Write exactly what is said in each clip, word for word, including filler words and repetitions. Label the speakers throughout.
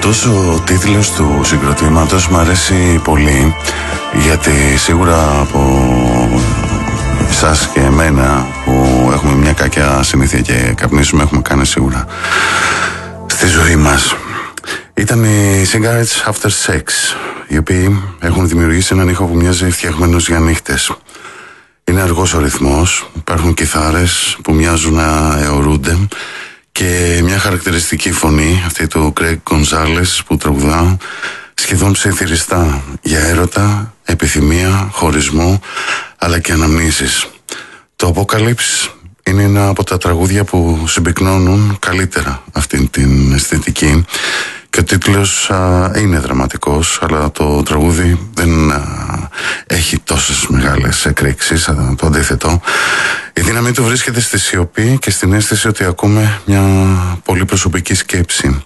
Speaker 1: Αυτός ο τίτλος του συγκροτήματος μου αρέσει πολύ, γιατί σίγουρα από εσάς και εμένα που έχουμε μια κακιά συνήθεια και καπνίζουμε έχουμε κάνει σίγουρα στη ζωή μας. Ήταν οι Cigarettes After Sex, οι οποίοι έχουν δημιουργήσει έναν ήχο που μοιάζει φτιαγμένος για νύχτες. Είναι αργός ο ρυθμός, υπάρχουν κιθάρες που μοιάζουν να αιωρούνται και μια χαρακτηριστική φωνή, αυτή του Craig Gonzalez, που τραγουδά σχεδόν ψιθυριστά για έρωτα, επιθυμία, χωρισμό αλλά και αναμνήσεις. Το Apocalypse είναι ένα από τα τραγούδια που συμπυκνώνουν καλύτερα αυτή την αισθητική και ο τίτλος α, είναι δραματικός, αλλά το τραγούδι δεν α, έχει τόσες μεγάλες εκρήξεις, α, το αντίθετο. Η δύναμη του βρίσκεται στη σιωπή και στην αίσθηση ότι ακούμε μια πολύ προσωπική σκέψη.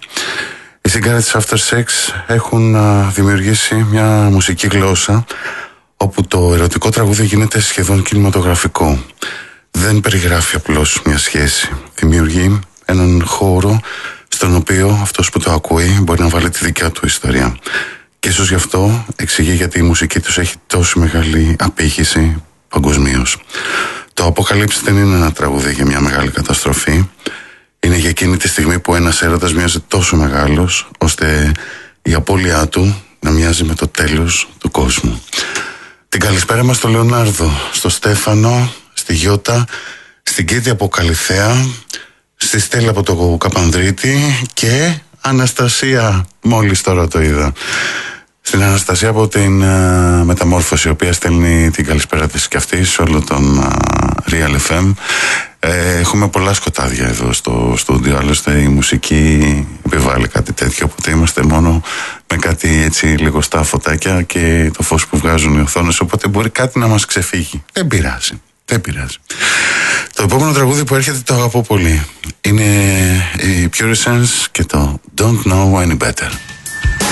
Speaker 1: Οι Cigarettes After Sex έχουν α, δημιουργήσει μια μουσική γλώσσα όπου το ερωτικό τραγούδι γίνεται σχεδόν κινηματογραφικό. Δεν περιγράφει απλώς μια σχέση, δημιουργεί έναν χώρο στον οποίο αυτός που το ακούει μπορεί να βάλει τη δικιά του ιστορία. Και ίσως γι' αυτό εξηγεί γιατί η μουσική τους έχει τόσο μεγάλη απήχηση παγκοσμίως. Το Apocalypse δεν είναι ένα τραγούδι για μια μεγάλη καταστροφή. Είναι για εκείνη τη στιγμή που ένας έρωτας μοιάζει τόσο μεγάλος ώστε η απώλειά του να μοιάζει με το τέλος του κόσμου. Την καλησπέρα μας στο Λεωνάρδο, στο Στέφανο, στη Γιώτα, στην Κίτη από Καλυθέα, στη Στέλλα από το Καπανδρίτη και Αναστασία, μόλις τώρα το είδα. Στην Αναστασία από την uh, Μεταμόρφωση, η οποία στέλνει την καλησπέρα της και αυτή σε όλο τον uh, Real εφ εμ. Ε, έχουμε πολλά σκοτάδια εδώ στο στούντιο, άλλωστε η μουσική επιβάλλει κάτι τέτοιο, οπότε είμαστε μόνο με κάτι έτσι λιγοστά φωτάκια και το φως που βγάζουν οι οθόνες, οπότε μπορεί κάτι να μας ξεφύγει. Δεν πειράζει, δεν πειράζει. Το επόμενο τραγούδι που έρχεται το αγαπώ πολύ. Είναι οι Purisans και το Don't Know Any Better.